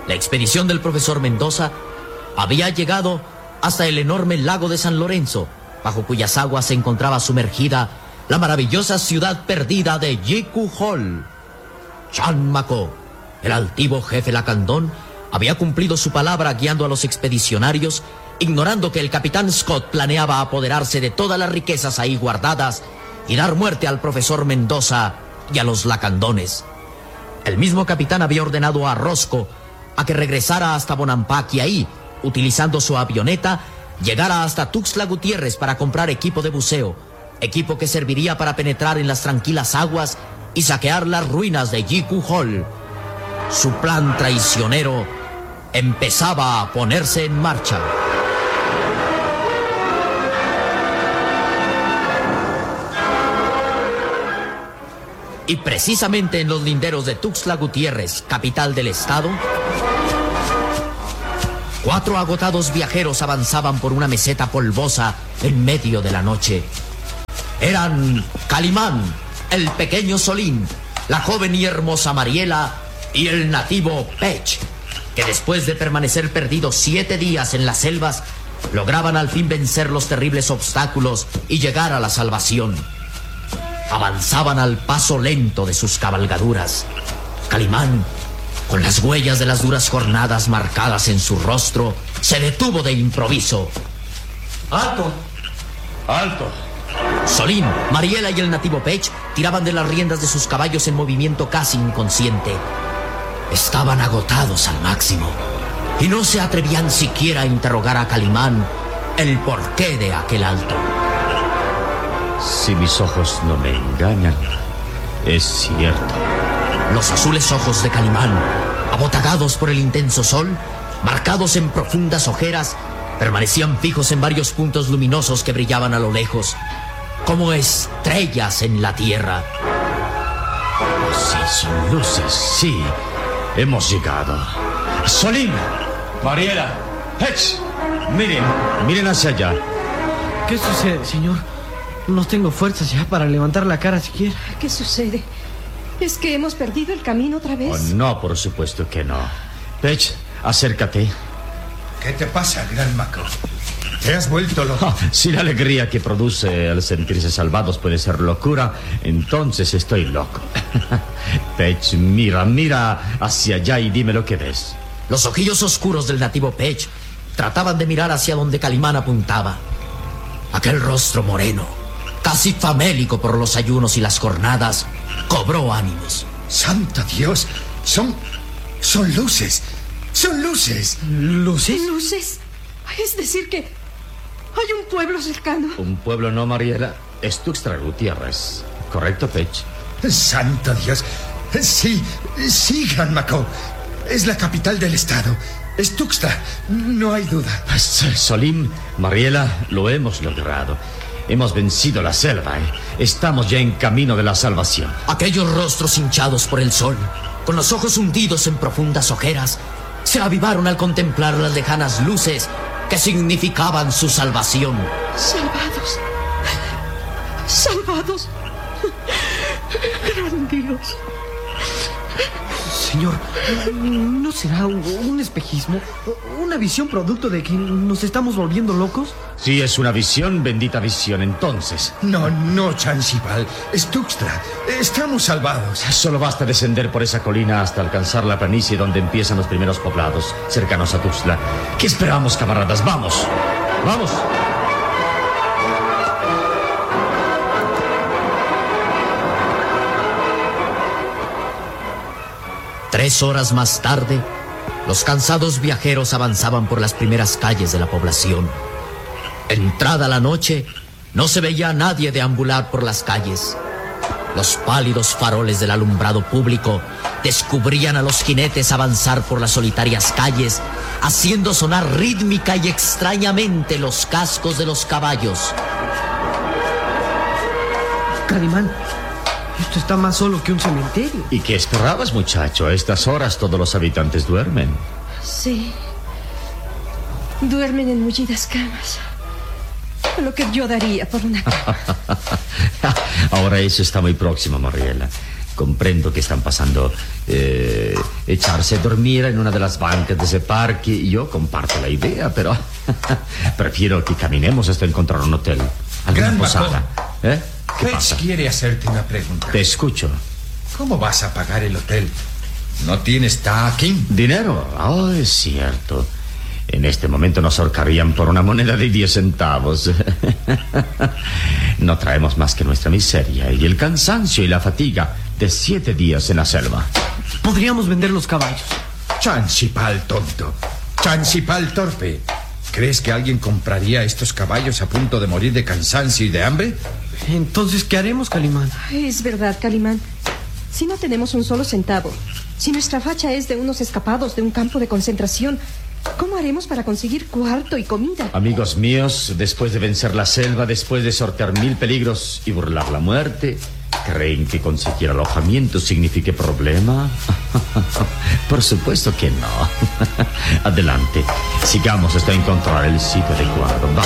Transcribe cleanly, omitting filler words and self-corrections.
La expedición del profesor Mendoza había llegado hasta el enorme lago de San Lorenzo, bajo cuyas aguas se encontraba sumergida la maravillosa ciudad perdida de Yiku-Hol. Chan Mako, el altivo jefe lacandón, había cumplido su palabra guiando a los expedicionarios, ignorando que el capitán Scott planeaba apoderarse de todas las riquezas ahí guardadas y dar muerte al profesor Mendoza y a los lacandones. El mismo capitán había ordenado a Rosco a que regresara hasta Bonampak y ahí, utilizando su avioneta, llegara hasta Tuxtla Gutiérrez para comprar equipo de buceo, equipo que serviría para penetrar en las tranquilas aguas y saquear las ruinas de Yiku-Hol. Su plan traicionero empezaba a ponerse en marcha. Y precisamente en los linderos de Tuxtla Gutiérrez, capital del estado, 4 agotados viajeros avanzaban por una meseta polvosa en medio de la noche. Eran Calimán, el pequeño Solín, la joven y hermosa Mariela y el nativo Pech, que después de permanecer perdidos 7 días en las selvas, lograban al fin vencer los terribles obstáculos y llegar a la salvación. Avanzaban al paso lento de sus cabalgaduras. Calimán, con las huellas de las duras jornadas marcadas en su rostro, se detuvo de improviso. ¡Alto! ¡Alto! Solín, Mariela y el nativo Pech tiraban de las riendas de sus caballos en movimiento casi inconsciente. Estaban agotados al máximo y no se atrevían siquiera a interrogar a Calimán el porqué de aquel alto. Si mis ojos no me engañan, es cierto. Los azules ojos de Calimán, abotagados por el intenso sol, marcados en profundas ojeras, permanecían fijos en varios puntos luminosos que brillaban a lo lejos, como estrellas en la tierra. Sí, son luces, sí. Hemos llegado. Solín, Mariela, Pech, miren hacia allá. ¿Qué sucede, señor? No tengo fuerzas ya para levantar la cara siquiera. ¿Qué sucede? ¿Es que hemos perdido el camino otra vez? Oh, no, por supuesto que no. Pech, acércate. ¿Qué te pasa, Gran Mako? ¿Te has vuelto loco? Si la alegría que produce al sentirse salvados puede ser locura, entonces estoy loco. Pech, mira hacia allá y dime lo que ves. Los ojillos oscuros del nativo Pech trataban de mirar hacia donde Calimán apuntaba. Aquel rostro moreno, casi famélico por los ayunos y las jornadas, cobró ánimos. ¡Santo Dios! Son luces. ¡Son luces! ¿Luces? ¿Luces? Es decir que hay un pueblo cercano. Un pueblo no, Mariela. Es Tuxtla Gutiérrez. ¿Correcto, Pech? ¡Santo Dios! Sí, Gran Mako. Es la capital del estado. Es Tuxtla, no hay duda. Solín, Mariela, lo hemos logrado. Hemos vencido la selva, Estamos ya en camino de la salvación. Aquellos rostros hinchados por el sol, con los ojos hundidos en profundas ojeras, se avivaron al contemplar las lejanas luces que significaban su salvación. ¡Salvados! ¡Salvados! ¡Gran Dios! Señor, ¿no será un espejismo? ¿Una visión producto de que nos estamos volviendo locos? Sí, es una visión, bendita visión, entonces. No, Chansibal. Es Tuxtla. Estamos salvados. Solo basta descender por esa colina hasta alcanzar la planicie donde empiezan los primeros poblados, cercanos a Tuxtla. ¿Qué esperamos, camaradas? ¡Vamos! ¡Vamos! Tres horas más tarde, los cansados viajeros avanzaban por las primeras calles de la población. Entrada la noche, no se veía a nadie deambular por las calles. Los pálidos faroles del alumbrado público descubrían a los jinetes avanzar por las solitarias calles, haciendo sonar rítmica y extrañamente los cascos de los caballos. Calimán, esto está más solo que un cementerio. ¿Y qué esperabas, muchacho? A estas horas todos los habitantes duermen. Sí. Duermen en mullidas camas. Lo que yo daría por una cama. Ahora eso está muy próximo, Mariela. Comprendo que están pasando echarse a dormir en una de las bancas de ese parque. Yo comparto la idea, pero prefiero que caminemos hasta encontrar un hotel. ¿Alguna Gran posada? ¿Eh? ¿Qué Fetch pasa? quiere hacerte una pregunta. Te escucho. ¿Cómo vas a pagar el hotel? ¿No tienes taquen? ¿Dinero? Oh, es cierto. En este momento nos ahorcarían por una moneda de 10 centavos. No traemos más que nuestra miseria y el cansancio y la fatiga de 7 días en la selva. Podríamos vender los caballos. Chancipal tonto. Chancipal torpe. ¿Crees que alguien compraría estos caballos a punto de morir de cansancio y de hambre? Entonces, ¿qué haremos, Calimán? Es verdad, Calimán. Si no tenemos un solo centavo, si nuestra facha es de unos escapados de un campo de concentración, ¿cómo haremos para conseguir cuarto y comida? Amigos míos, después de vencer la selva, después de sortear 1000 peligros y burlar la muerte, ¿creen que conseguir alojamiento signifique problema? Por supuesto que no. Adelante, sigamos hasta encontrar el sitio adecuado. Vamos.